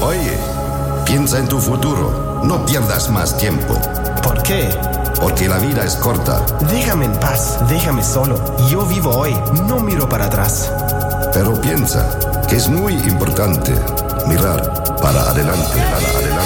Oye, piensa en tu futuro. No pierdas más tiempo. ¿Por qué? Porque la vida es corta. Déjame en paz, déjame solo. Yo vivo hoy, no miro para atrás. Pero piensa que es muy importante mirar para adelante.